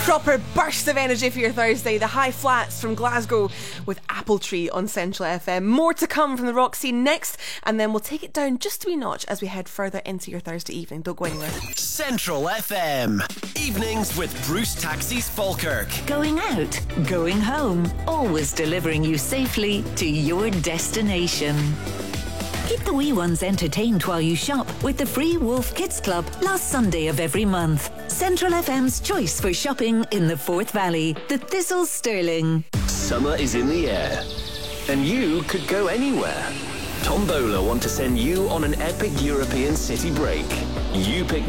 Proper burst of energy for your Thursday. The High Flats from Glasgow with Apple Tree on Central FM. More to come from the rock scene next, and then we'll take it down just a wee notch as we head further into your Thursday evening. Don't go anywhere. Central FM. Evenings with Bruce Taxis Falkirk. Going out, going home, always delivering you safely to your destination. Keep the wee ones entertained while you shop with the free Wolf Kids Club last Sunday of every month. Central FM's choice for shopping in the Forth Valley, the Thistle Stirling. Summer is in the air, and you could go anywhere. Tombola want to send you on an epic European city break. You pick